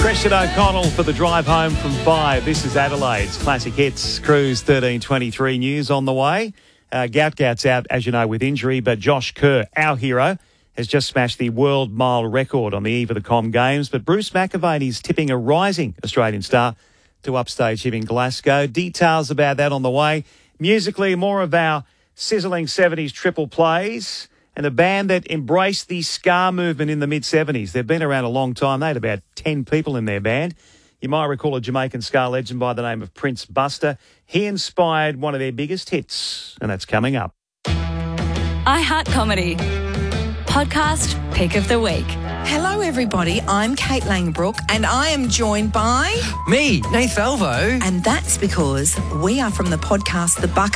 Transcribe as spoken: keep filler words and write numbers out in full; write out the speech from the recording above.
Preston O'Connell for the drive home from five. This is Adelaide's Classic Hits Cruise thirteen twenty-three news on the way. Uh, Gout Gout's out, as you know, with injury, but Josh Kerr, our hero, has just smashed the world mile record on the eve of the Com Games. But Bruce McAvaney is tipping a rising Australian star to upstage him in Glasgow. Details about that on the way. Musically, more of our sizzling seventies triple plays. And a band that embraced the ska movement in the mid-seventies. They've been around a long time. They had about ten people in their band. You might recall a Jamaican ska legend by the name of Prince Buster. He inspired one of their biggest hits, and that's coming up. iHeart Comedy Podcast Pick of the Week. Hello, everybody. I'm Kate Langbrook, and I am joined by... Me, Nath Valvo. And that's because we are from the podcast The Buck